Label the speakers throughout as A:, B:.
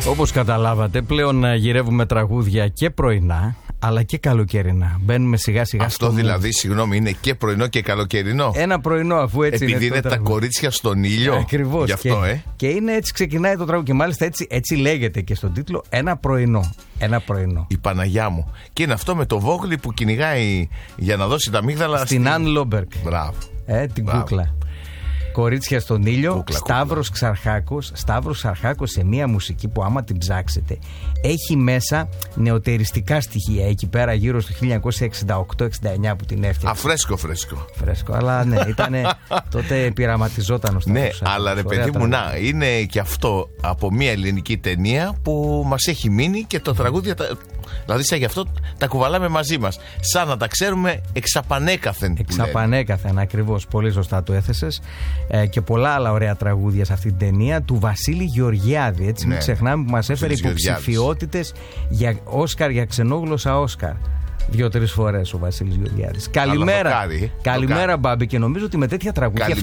A: Όπως καταλάβατε, πλέον γυρεύουμε τραγούδια και πρωινά, αλλά και καλοκαιρινά. Μπαίνουμε σιγά σιγά.
B: Αυτό δηλαδή, συγγνώμη, είναι και πρωινό και καλοκαιρινό.
A: Ένα πρωινό, αφού έτσι
B: επειδή είναι τα κορίτσια στον ήλιο.
A: Ακριβώς.
B: Γι' αυτό,
A: και είναι έτσι, ξεκινάει το τραγούδι. Και μάλιστα έτσι λέγεται και στον τίτλο. Ένα πρωινό. Ένα πρωινό.
B: Η Παναγιά μου. Και είναι αυτό με το Βόγλι που κυνηγάει για να δώσει τα αμύγδαλα
A: στην Αν Λόμπεργκ.
B: Μπράβο.
A: Την κούκλα. Κορίτσια στον ήλιο, Σταύρος Ξαρχάκος. Σταύρος Ξαρχάκος σε μια μουσική που άμα την ψάξετε έχει μέσα νεοτεριστικά στοιχεία εκεί πέρα γύρω στο 1968-69 που την έφτιαξε. Φρέσκο, αλλά ναι, ήτανε τότε πειραματιζόταν ο Σταύρος.
B: Ναι, αλλά ρε παιδί μου, να, είναι και αυτό από μια ελληνική ταινία που μας έχει μείνει και το τραγούδια, δηλαδή σαν γι' αυτό τα κουβαλάμε μαζί μας. Σαν να τα ξέρουμε εξαπανέκαθεν.
A: Εξαπανέκαθεν, ακριβώς, πολύ σωστά το έθεσες. Και πολλά άλλα ωραία τραγούδια σε αυτή την ταινία του Βασίλη Γεωργιάδη. Έτσι, μην ξεχνάμε που μας έφερε υποψηφιότητες για Όσκαρ, για ξενόγλωσσα Όσκαρ. 2-3 φορές ο Βασίλης Γεωργιάδης. Καλημέρα, Μπάμπη. Και νομίζω ότι με τέτοια τραγούδια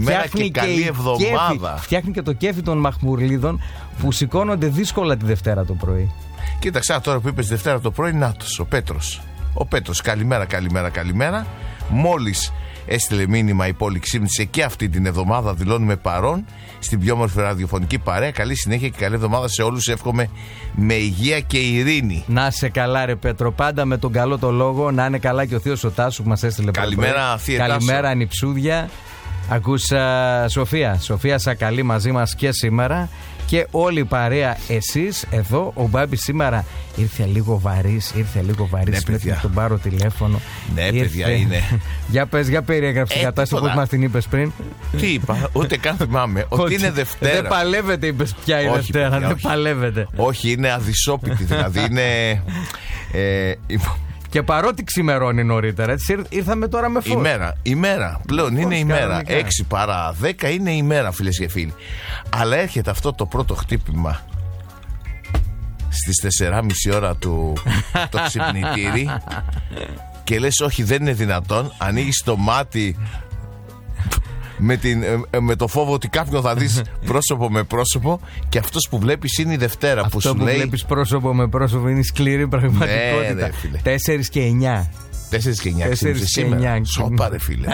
A: φτιάχνει και το κέφι των Μαχμουρλίδων που σηκώνονται δύσκολα τη Δευτέρα το πρωί.
B: Κοίταξε, τώρα που είπες Δευτέρα το πρωί, νάτος, ο Πέτρος. Καλημέρα. Μόλις έστειλε μήνυμα, η πόλη ξύπνησε και αυτή την εβδομάδα. Δηλώνουμε παρόν στην πιο όμορφη ραδιοφωνική παρέα. Καλή συνέχεια και καλή εβδομάδα σε όλους. Εύχομαι με υγεία και ειρήνη.
A: Να σε καλά, ρε Πέτρο. Πάντα με τον καλό το λόγο. Να είναι καλά και ο θείος ο Τάσου που μας έστειλε.
B: Καλημέρα, θεία Τάσου.
A: Καλημέρα, ανιψούδια. Ακούσα Σοφία Σακαλή μαζί μας και σήμερα. Και όλη η παρέα, εσείς εδώ. Ο Μπάμπης σήμερα ήρθε λίγο βαρύς.
B: Ναι,
A: πρέπει να τον πάρω τηλέφωνο.
B: Ναι, παιδιά, είναι.
A: Για περιέγραψε την κατάσταση όπως μας την είπες πριν.
B: Τι είπα, ούτε καν θυμάμαι. Ότι είναι Δευτέρα.
A: Δεν παλεύετε, είπες πια η Δευτέρα. Δεν παλεύετε.
B: Όχι, είναι αδυσόπιτη. Δηλαδή είναι.
A: Και παρότι ξημερώνει νωρίτερα, έτσι, ήρθαμε τώρα με φως.
B: Ημέρα. Πλέον είναι ημέρα. 6 παρά 10 είναι ημέρα, φίλες και φίλοι. Αλλά έρχεται αυτό το πρώτο χτύπημα στις 4:30 ώρα το ξυπνητήρι και λες όχι, δεν είναι δυνατόν. Ανοίγεις το μάτι με το φόβο ότι κάποιον θα δεις πρόσωπο με πρόσωπο και αυτός που βλέπεις είναι η Δευτέρα.
A: Αυτό που βλέπεις πρόσωπο με πρόσωπο είναι σκληρή πραγματικότητα.
B: Ναι, φίλε.
A: 4 και 9.
B: 4 και 9 ξύπνησε σήμερα. Σώπα, ρε φίλε.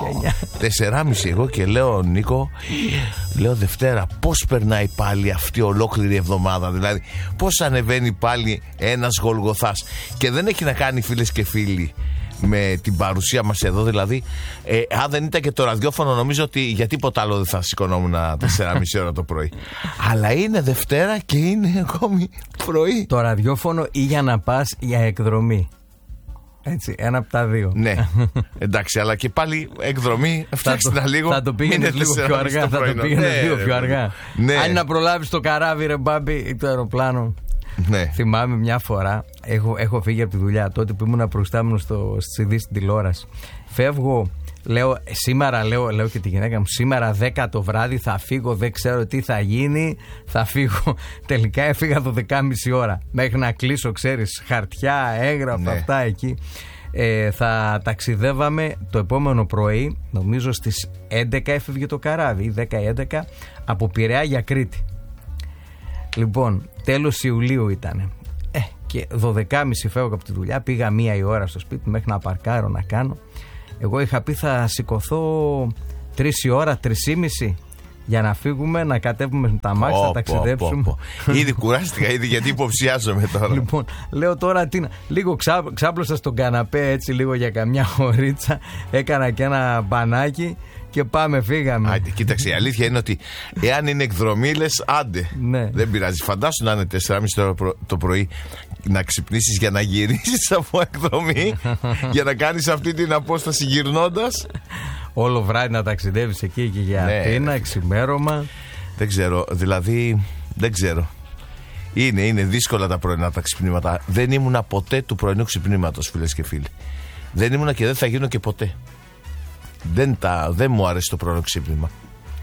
B: 4:30 εγώ και λέω, Νίκο, λέω Δευτέρα, πώς περνάει πάλι αυτή ολόκληρη εβδομάδα. Δηλαδή, πώς ανεβαίνει πάλι ένας Γολγοθάς. Και δεν έχει να κάνει, φίλες και φίλοι, με την παρουσία μας εδώ. Δηλαδή, αν δεν ήταν και το ραδιόφωνο, νομίζω ότι για τίποτα άλλο δεν θα σηκωνόμουν 4:30 ώρα το πρωί. Αλλά είναι Δευτέρα και είναι ακόμη πρωί.
A: Το ραδιόφωνο ή για να πας για εκδρομή. Έτσι, ένα από τα δύο.
B: Ναι, εντάξει, αλλά και πάλι εκδρομή. Φτιάξτε τα λίγο.
A: Θα το πήγαινε λίγο πιο αργά. Λίγο πιο αργά.
B: Ναι.
A: Αν να προλάβεις το καράβι, ρε Μπάμπη, ή το αεροπλάνο.
B: Ναι.
A: Θυμάμαι μια φορά, έχω φύγει από τη δουλειά τότε που ήμουν προϊστάμενος στις ειδήσεις στην τηλεόραση. Φεύγω, λέω και τη γυναίκα μου, σήμερα 10 το βράδυ θα φύγω, δεν ξέρω τι θα γίνει, θα φύγω. Τελικά έφυγα 12:30 ώρα. Μέχρι να κλείσω, ξέρεις, χαρτιά, έγγραφα, αυτά εκεί. Θα ταξιδεύαμε το επόμενο πρωί, νομίζω στις 11 έφευγε το καράβι, 10-11, από Πειραιά για Κρήτη. Λοιπόν, τέλος Ιουλίου ήτανε. Και 12:30 φεύγω από τη δουλειά. Πήγα 1 η ώρα στο σπίτι μέχρι να παρκάρω να κάνω. Εγώ είχα πει θα σηκωθώ 3 η ώρα, 3:30 για να φύγουμε, να κατέβουμε με τα μάξι, να ταξιδέψουμε.
B: Ήδη κουράστηκα, γιατί υποψιάζομαι τώρα.
A: Λοιπόν, λέω τώρα τι. Λίγο ξάπλωσα στον καναπέ έτσι λίγο για καμιά ωρίτσα. Έκανα και ένα μπανάκι. Και φύγαμε.
B: Άντε, κοίταξε, η αλήθεια είναι ότι εάν είναι εκδρομή, λες άντε.
A: Ναι.
B: Δεν πειράζει. Φαντάσου να είναι 4:30 ώρα το πρωί να ξυπνήσεις για να γυρίσεις από εκδρομή για να κάνεις αυτή την απόσταση γυρνώντας.
A: Όλο βράδυ να ταξιδεύεις εκεί και για Αθήνα, ξημέρωμα.
B: Δεν ξέρω, δηλαδή δεν ξέρω. Είναι δύσκολα τα πρωινά τα ξυπνήματα. Δεν ήμουνα ποτέ του πρωινού ξυπνήματος, φίλες και φίλοι. Δεν ήμουνα και δεν θα γίνω και ποτέ. Δεν μου άρεσε το πρωινό ξύπνημα.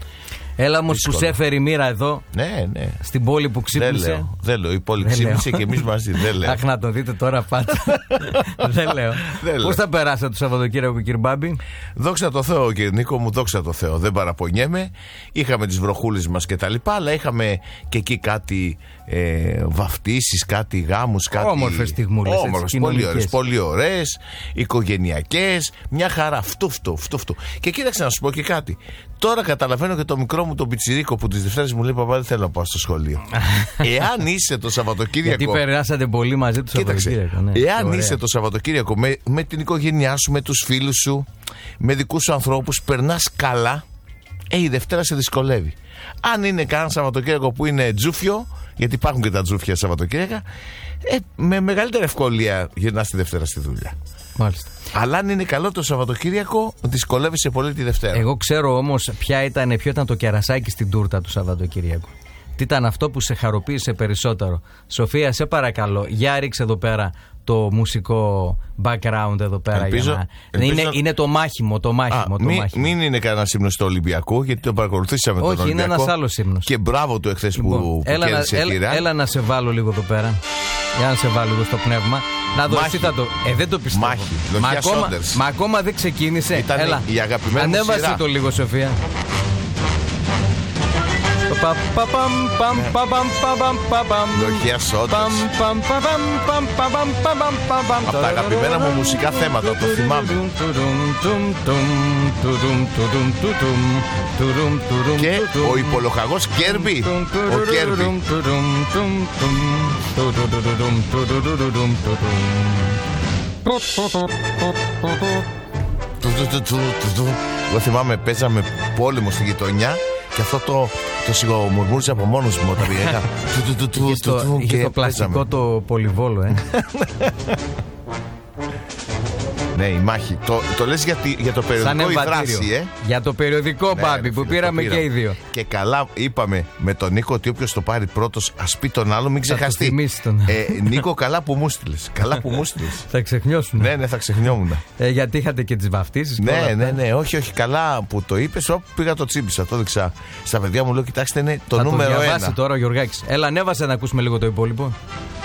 A: Έλα όμως που σε έφερε η μοίρα εδώ.
B: Ναι, ναι.
A: Στην πόλη που ξύπνησε.
B: Δεν λέω. Η πόλη ξύπνησε και εμείς μαζί. Δεν λέω.
A: Αχ, να το δείτε τώρα πάτε. Δεν λέω. Πώς θα περάσατε το Σαββατοκύριακο, κύριε Μπάμπη?
B: Δόξα τω Θεώ, κύριε Νίκο μου, δόξα τω Θεώ. Δεν παραπονιέμαι. Είχαμε τις βροχούλες μας και τα λοιπά, αλλά είχαμε και εκεί κάτι βαφτίσεις, κάτι γάμους, κάτι.
A: Όμορφες στιγμούλες.
B: Όμορφες, πολύ ωραίες, οικογενειακές. Μια χαρά. Φτούφτου. Και κοίταξε να σου πω και κάτι. Τώρα καταλαβαίνω και το μικρό μου τον πιτσιρίκο που τις Δευτέρες μου λέει: Παπά, δεν θέλω να πάω στο σχολείο. Εάν είσαι το Σαββατοκύριακο.
A: Γιατί περάσατε πολύ μαζί το Σαββατοκύριακο. Ναι,
B: εάν είσαι το Σαββατοκύριακο με την οικογένειά σου, με τους φίλους σου, με δικούς σου ανθρώπους, περνάς καλά, η Δευτέρα σε δυσκολεύει. Αν είναι κανένα Σαββατοκύριακο που είναι τζούφιο, γιατί υπάρχουν και τα τζούφια Σαββατοκύριακα, με μεγαλύτερη ευκολία γυρνάς τη Δευτέρα στη δουλειά.
A: Μάλιστα.
B: Αλλά αν είναι καλό το Σαββατοκύριακο, δυσκολεύεσαι πολύ τη Δευτέρα.
A: Εγώ ξέρω όμως ποιο ήταν το κερασάκι στην τούρτα του Σαββατοκύριακου. Τι ήταν αυτό που σε χαροποίησε περισσότερο? Σοφία, σε παρακαλώ, για ρίξε εδώ πέρα το μουσικό background εδώ πέρα. Είναι το μάχημο.
B: Μην είναι κανένα ύμνο του Ολυμπιακού, γιατί το παρακολουθήσαμε τον Ολυμπιακό.
A: Όχι, είναι ένας άλλος ύμνος.
B: Και μπράβο του εχθές που κέρδισε χειρά.
A: Έλα να σε βάλω λίγο εδώ πέρα. Για να σε βάλω λίγο στο πνεύμα. Να δω, εσύ θα το. Δεν το πιστεύω.
B: Μάχη.
A: Μα ακόμα δεν ξεκίνησε.
B: Ήταν έλα. Η αγαπημένη μου σειρά.
A: Ανέβασε το λίγο, Σοφία.
B: Λοχεία Σόντες. Από τα αγαπημένα μου μουσικά θέματα, το θυμάμαι. Και ο υπολοχαγός Κέρμπι. Ο Κέρμπι. Εγώ θυμάμαι, παίζαμε πόλεμο στη γειτονιά. Και αυτό το σιγομουρμούρισε από μόνος μου όταν πήγα.
A: Είχε το πλαστικό το πολυβόλο,
B: Ναι, η μάχη. Το λες για το περιοδικό η δράση,
A: Για το περιοδικό, Μπάμπη, που πήραμε και οι δύο.
B: Και καλά είπαμε με τον Νίκο ότι όποιος το πάρει πρώτος ας πει τον άλλο, μην ξεχαστεί. Νίκο, καλά που μου στείλες.
A: Θα ξεχνιώσουν.
B: Ναι, θα ξεχνιόμουν.
A: Γιατί είχατε και τις βαφτίσεις.
B: Ναι, όχι, καλά που το είπες. Όπου πήγα το τσίμπησα, το δείξα στα παιδιά μου, λέω: Κοιτάξτε, είναι το νούμερο 1.
A: Θα το διαβάσει τώρα ο Γιωργάκης. Έλα, ανέβασε να ακούσουμε λίγο το υπόλοιπο.